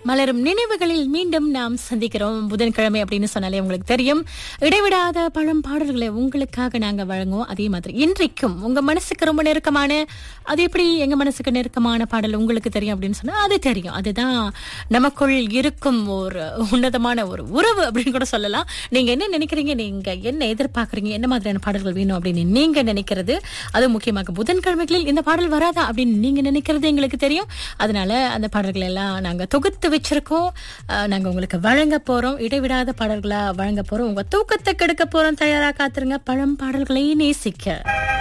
மலரும் நினைவுகளில் மீண்டும் நாம் சந்திக்கிறோம். புதன்கிழமை அப்படின்னு சொன்னாலே உங்களுக்கு தெரியும், இடைவிடாத பழம் பாடல்களை உங்களுக்காக நாங்க வழங்குவோம். அதே மாதிரி இன்றைக்கும் உங்க மனசுக்கு ரொம்ப நெருக்கமான, அது எப்படி எங்க மனசுக்கு நெருக்கமான பாடல் உங்களுக்கு தெரியும் அப்படின்னு சொன்னா அது தெரியும். அதுதான் நமக்குள் இருக்கும் ஒரு உன்னதமான ஒரு உறவு அப்படின்னு கூட சொல்லலாம். நீங்க என்ன நினைக்கிறீங்க, நீங்க என்ன எதிர்பார்க்கறீங்க, என்ன மாதிரியான பாடல்கள் வேணும் அப்படின்னு நீங்க நினைக்கிறது, அது முக்கியமாக புதன்கிழமைகளில் இந்த பாடல் வராதா அப்படின்னு நீங்க நினைக்கிறது எங்களுக்கு தெரியும். அதனால அந்த பாடல்கள் எல்லாம் நாங்க தொகுத்து வச்சிருக்கோம். நாங்க உங்களுக்கு வழங்க போறோம், இடைவிடாத பாடல்களா வழங்க போறோம். உங்க தூக்கத்தை கெடுக்க போறோம். தயாரா காத்துருங்க. பழம் பாடல்களை நேசிக்க.